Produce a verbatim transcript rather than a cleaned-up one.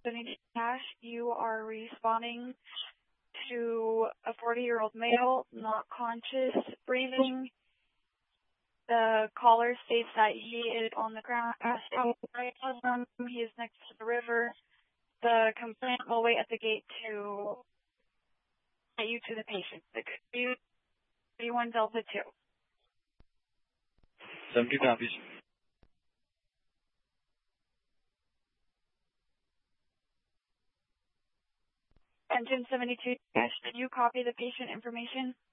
Cash, you are responding to a forty-year-old male, not conscious, breathing. The caller states that he is on the ground. He is next to the river. The complainant will wait at the gate to get you to the patient. thirty-one Delta two. seventy copies. Engine seventy-two, can you copy the patient information?